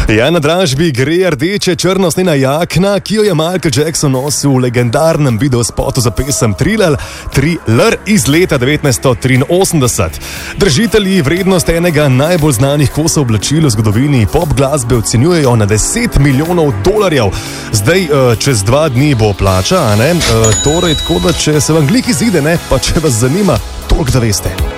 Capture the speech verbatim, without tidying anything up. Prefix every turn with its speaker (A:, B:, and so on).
A: Ja, na dražbi gre rdeče črno-snena jakna, ki jo je Michael Jackson nosil v legendarnem videospotu za pesem Thriller, Thriller iz leta devetnajststo triinosemdeset. Držitelji vrednost enega najbolj znanih kosov oblačil v zgodovini pop glasbe ocenjujejo na deset milijonov dolarjev. Zdaj, čez dva dni bo plača, a ne? Torej, tako da, če se vam glih izide, ne, pa če vas zanima, toliko da veste.